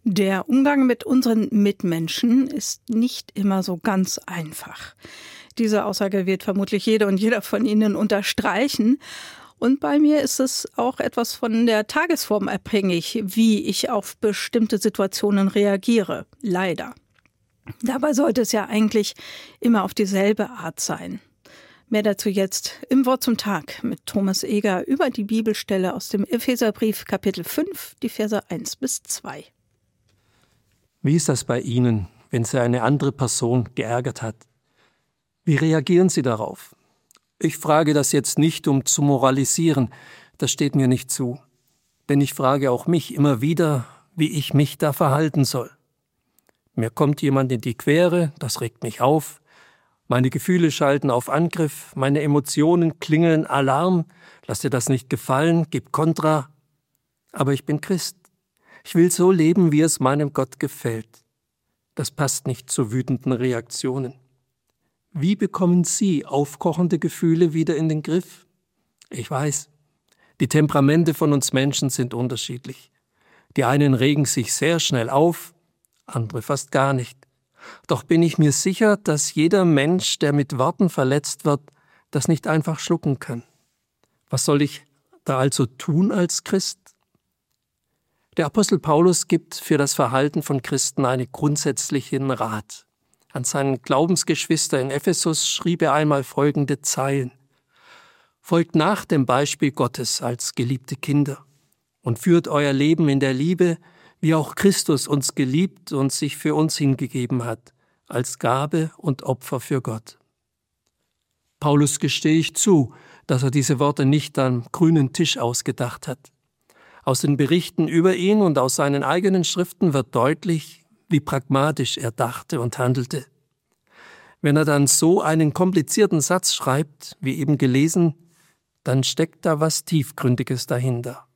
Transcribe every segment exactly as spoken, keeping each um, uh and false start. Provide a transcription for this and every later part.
Der Umgang mit unseren Mitmenschen ist nicht immer so ganz einfach. Diese Aussage wird vermutlich jede und jeder von Ihnen unterstreichen. Und bei mir ist es auch etwas von der Tagesform abhängig, wie ich auf bestimmte Situationen reagiere. Leider. Dabei sollte es ja eigentlich immer auf dieselbe Art sein. Mehr dazu jetzt im Wort zum Tag mit Thomas Eger über die Bibelstelle aus dem Epheserbrief Kapitel fünf, die Verse eins bis zwei. Wie ist das bei Ihnen, wenn Sie eine andere Person geärgert hat? Wie reagieren Sie darauf? Ich frage das jetzt nicht, um zu moralisieren, das steht mir nicht zu. Denn ich frage auch mich immer wieder, wie ich mich da verhalten soll. Mir kommt jemand in die Quere, das regt mich auf. Meine Gefühle schalten auf Angriff, meine Emotionen klingeln Alarm. Lass dir das nicht gefallen, gib Kontra. Aber ich bin Christ. Ich will so leben, wie es meinem Gott gefällt. Das passt nicht zu wütenden Reaktionen. Wie bekommen Sie aufkochende Gefühle wieder in den Griff? Ich weiß, die Temperamente von uns Menschen sind unterschiedlich. Die einen regen sich sehr schnell auf, andere fast gar nicht. Doch bin ich mir sicher, dass jeder Mensch, der mit Worten verletzt wird, das nicht einfach schlucken kann. Was soll ich da also tun als Christ? Der Apostel Paulus gibt für das Verhalten von Christen einen grundsätzlichen Rat. An seinen Glaubensgeschwister in Ephesus schrieb er einmal folgende Zeilen: Folgt nach dem Beispiel Gottes als geliebte Kinder und führt euer Leben in der Liebe, wie auch Christus uns geliebt und sich für uns hingegeben hat, als Gabe und Opfer für Gott. Paulus gestehe ich zu, dass er diese Worte nicht am grünen Tisch ausgedacht hat. Aus den Berichten über ihn und aus seinen eigenen Schriften wird deutlich, wie pragmatisch er dachte und handelte. Wenn er dann so einen komplizierten Satz schreibt, wie eben gelesen, dann steckt da was Tiefgründiges dahinter.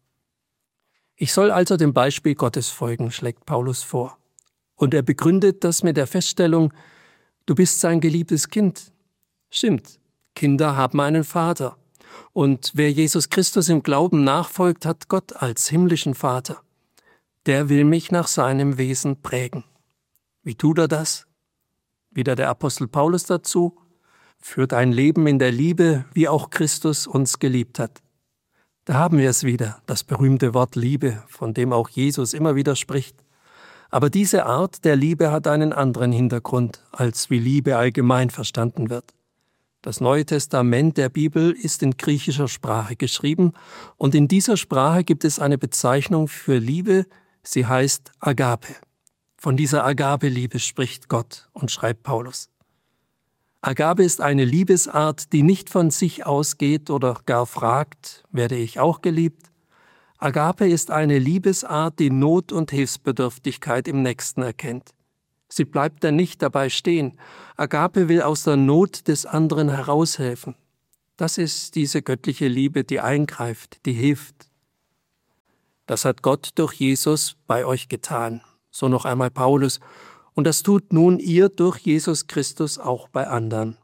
Ich soll also dem Beispiel Gottes folgen, schlägt Paulus vor. Und er begründet das mit der Feststellung, du bist sein geliebtes Kind. Stimmt, Kinder haben einen Vater. Und wer Jesus Christus im Glauben nachfolgt, hat Gott als himmlischen Vater. Der will mich nach seinem Wesen prägen. Wie tut er das? Wieder der Apostel Paulus dazu: Führt ein Leben in der Liebe, wie auch Christus uns geliebt hat. Da haben wir es wieder, das berühmte Wort Liebe, von dem auch Jesus immer wieder spricht. Aber diese Art der Liebe hat einen anderen Hintergrund, als wie Liebe allgemein verstanden wird. Das Neue Testament der Bibel ist in griechischer Sprache geschrieben und in dieser Sprache gibt es eine Bezeichnung für Liebe, sie heißt Agape. Von dieser Agape-Liebe spricht Gott und schreibt Paulus. Agape ist eine Liebesart, die nicht von sich ausgeht oder gar fragt, werde ich auch geliebt? Agape ist eine Liebesart, die Not und Hilfsbedürftigkeit im Nächsten erkennt. Sie bleibt dann nicht dabei stehen. Agape will aus der Not des anderen heraushelfen. Das ist diese göttliche Liebe, die eingreift, die hilft. Das hat Gott durch Jesus bei euch getan. So noch einmal Paulus. Und das tut nun ihr durch Jesus Christus auch bei anderen.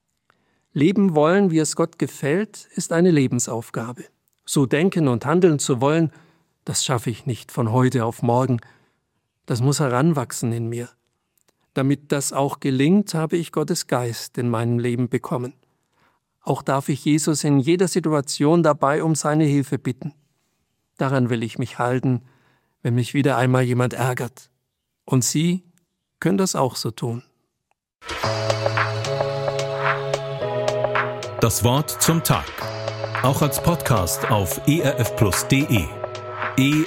Leben wollen, wie es Gott gefällt, ist eine Lebensaufgabe. So denken und handeln zu wollen, das schaffe ich nicht von heute auf morgen. Das muss heranwachsen in mir. Damit das auch gelingt, habe ich Gottes Geist in meinem Leben bekommen. Auch darf ich Jesus in jeder Situation dabei um seine Hilfe bitten. Daran will ich mich halten, wenn mich wieder einmal jemand ärgert. Und Sie können das auch so tun. Das Wort zum Tag. Auch als Podcast auf e r f plus punkt d e. e